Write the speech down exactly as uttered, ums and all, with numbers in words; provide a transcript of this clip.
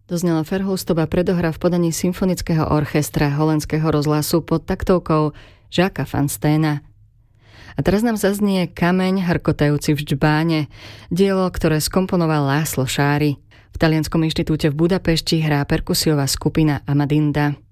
Doznela Verhulstová predohra v podaní symfonického orchestra holandského rozhlasu pod taktovkou Jacquesa van Steena. A teraz nám zaznie Kameň hrkotajúci v džbáne, dielo, ktoré skomponoval László Sári. V Talianskom inštitúte v Budapešti hrá perkusiová skupina Amadinda.